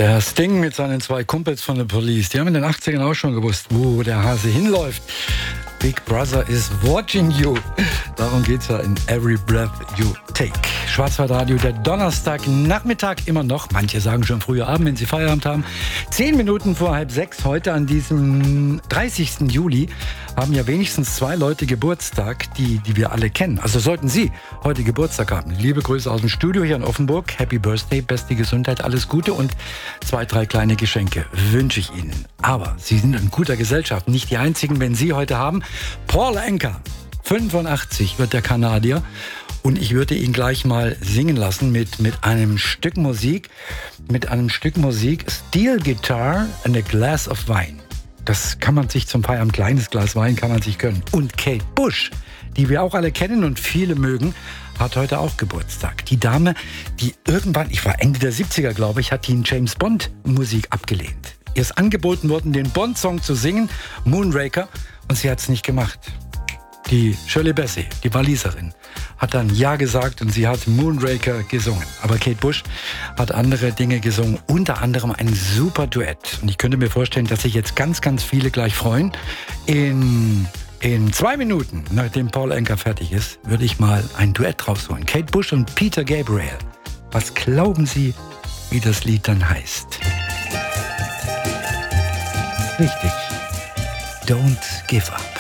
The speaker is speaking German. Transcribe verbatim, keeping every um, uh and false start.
Der Sting mit seinen zwei Kumpels von The Police, die haben in den achtzigern auch schon gewusst, wo der Hase hinläuft. Big Brother is watching you. Darum geht's ja in Every Breath You Take. Schwarzwaldradio, der Donnerstagnachmittag immer noch. Manche sagen schon früher Abend, wenn sie Feierabend haben. Zehn Minuten vor halb sechs heute an diesem dreißigsten Juli haben ja wenigstens zwei Leute Geburtstag, die, die wir alle kennen. Also sollten Sie heute Geburtstag haben. Liebe Grüße aus dem Studio hier in Offenburg. Happy Birthday, beste Gesundheit, alles Gute und zwei, drei kleine Geschenke wünsche ich Ihnen. Aber Sie sind in guter Gesellschaft. Nicht die einzigen, wenn Sie heute haben. Paul Anka, fünfundachtzig wird der Kanadier. Und ich würde ihn gleich mal singen lassen mit, mit einem Stück Musik, mit einem Stück Musik, Steel Guitar and a Glass of Wine. Das kann man sich zum Feiern, ein kleines Glas Wein kann man sich gönnen. Und Kate Bush, die wir auch alle kennen und viele mögen, hat heute auch Geburtstag. Die Dame, die irgendwann, ich war Ende der siebziger, glaube ich, hat die in James Bond Musik abgelehnt. Ihr ist angeboten worden, den Bond-Song zu singen, Moonraker, und sie hat es nicht gemacht. Die Shirley Bassey, die Waliserin, hat dann Ja gesagt und sie hat Moonraker gesungen. Aber Kate Bush hat andere Dinge gesungen, unter anderem ein super Duett. Und ich könnte mir vorstellen, dass sich jetzt ganz, ganz viele gleich freuen. In, in zwei Minuten, nachdem Paul Anka fertig ist, würde ich mal ein Duett rausholen. Kate Bush und Peter Gabriel. Was glauben Sie, wie das Lied dann heißt? Richtig. Don't give up.